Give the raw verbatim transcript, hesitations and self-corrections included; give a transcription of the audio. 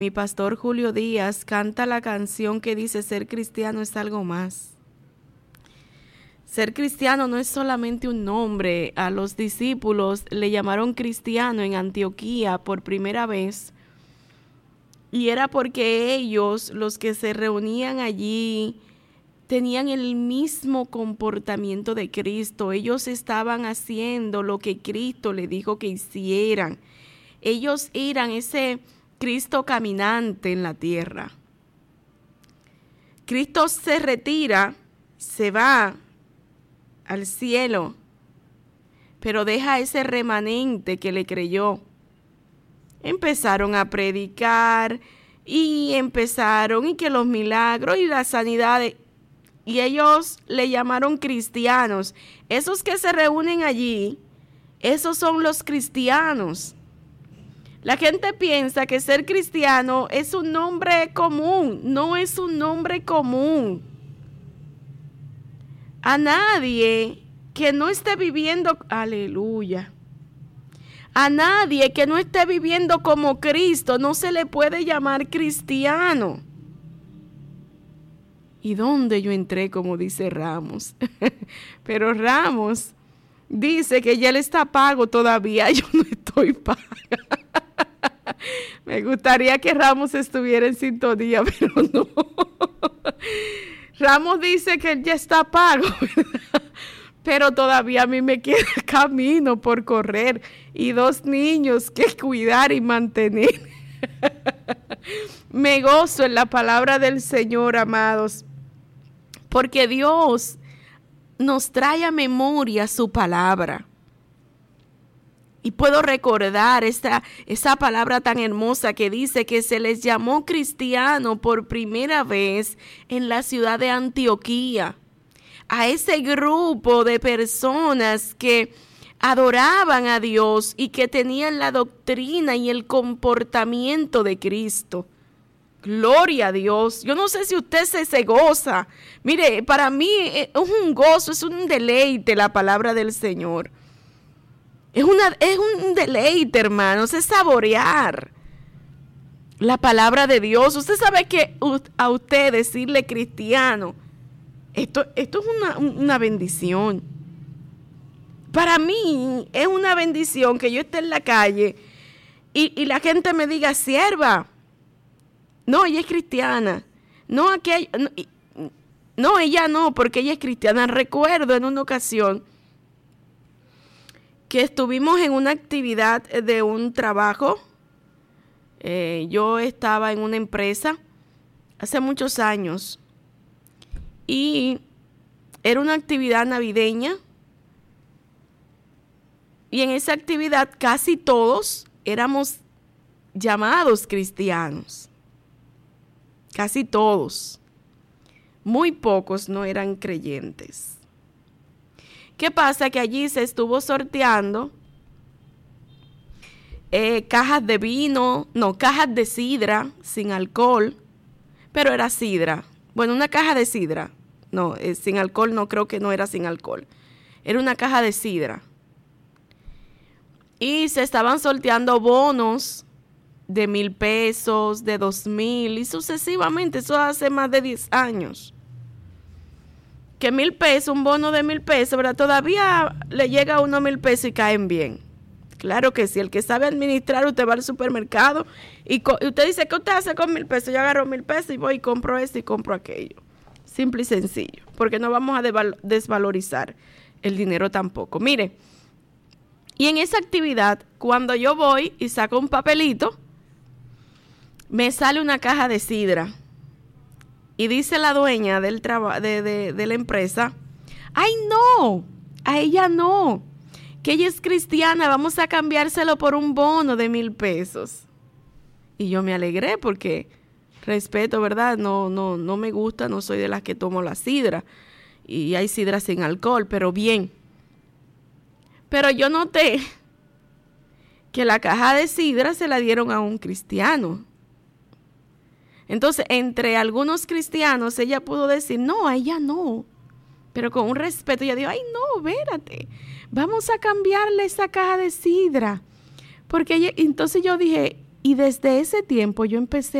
Mi pastor Julio Díaz canta la canción que dice: ser cristiano es algo más. Ser cristiano no es solamente un nombre. A los discípulos le llamaron cristiano en Antioquía por primera vez. Y era porque ellos, los que se reunían allí, tenían el mismo comportamiento de Cristo. Ellos estaban haciendo lo que Cristo les dijo que hicieran. Ellos eran ese Cristo caminante en la tierra. Cristo se retira, se va al cielo, pero deja ese remanente que le creyó. Empezaron a predicar y empezaron y que los milagros y las sanidades, y ellos le llamaron cristianos. Esos que se reúnen allí, esos son los cristianos. La gente piensa que ser cristiano es un nombre común. No es un nombre común. A nadie que no esté viviendo, aleluya, a nadie que no esté viviendo como Cristo no se le puede llamar cristiano. ¿Y dónde yo entré? Como dice Ramos. Pero Ramos dice que ya él está pago todavía. Yo no estoy paga. Me gustaría que Ramos estuviera en sintonía, pero no. Ramos dice que él ya está pago, ¿verdad? Pero todavía a mí me queda camino por correr y dos niños que cuidar y mantener. Me gozo en la palabra del Señor, amados, porque Dios nos trae a memoria su palabra. Y puedo recordar esta, esa palabra tan hermosa que dice que se les llamó cristiano por primera vez en la ciudad de Antioquía. A ese grupo de personas que adoraban a Dios y que tenían la doctrina y el comportamiento de Cristo. Gloria a Dios. Yo no sé si usted se, se goza. Mire, para mí es un gozo, es un deleite la palabra del Señor. Es, una, es un deleite, hermanos, es saborear la palabra de Dios. Usted sabe que a usted decirle cristiano, esto, esto es una, una bendición. Para mí es una bendición que yo esté en la calle y, y la gente me diga: sierva, no, ella es cristiana. No, aquella, no, no, ella no, porque ella es cristiana. Recuerdo en una ocasión que estuvimos en una actividad de un trabajo. Eh, yo estaba en una empresa hace muchos años y era una actividad navideña, y en esa actividad casi todos éramos llamados cristianos, casi todos, muy pocos no eran creyentes. ¿Qué pasa? Que allí se estuvo sorteando eh, cajas de vino, no, cajas de sidra sin alcohol, pero era sidra. Bueno, una caja de sidra, no, eh, sin alcohol no, creo que no era sin alcohol. Era una caja de sidra. Y se estaban sorteando bonos de mil pesos, de dos mil y sucesivamente. Eso hace más de diez años. Que mil pesos, un bono de mil pesos, ¿verdad? Todavía le llega a uno mil pesos y caen bien. Claro que sí, el que sabe administrar, usted va al supermercado y, co- y usted dice: ¿qué usted hace con mil pesos? Yo agarro mil pesos y voy y compro esto y compro aquello. Simple y sencillo, porque no vamos a deval- desvalorizar el dinero tampoco. Mire, y en esa actividad, cuando yo voy y saco un papelito, me sale una caja de sidra. Y dice la dueña del traba- de, de, de la empresa: ¡ay, no! A ella no. Que ella es cristiana, vamos a cambiárselo por un bono de mil pesos. Y yo me alegré porque respeto, ¿verdad? No, no, no me gusta, no soy de las que tomo la sidra. Y hay sidra sin alcohol, pero bien. Pero yo noté que la caja de sidra se la dieron a un cristiano. Entonces, entre algunos cristianos, ella pudo decir: no, a ella no. Pero con un respeto, ella dijo: ay, no, espérate, vamos a cambiarle esa caja de sidra. Porque ella, entonces yo dije: Y desde ese tiempo yo empecé